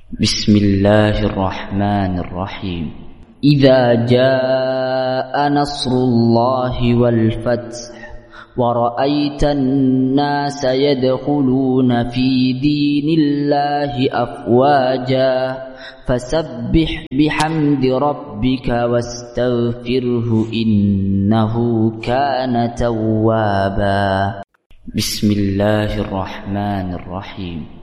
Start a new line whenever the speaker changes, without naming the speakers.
بسم الله الرحمن الرحيم. إذا جاء نصر الله والفتح ورأيت الناس يدخلون في دين الله أفواجا فسبح بحمد ربك واستغفره إنه كان توابا. بسم الله الرحمن الرحيم.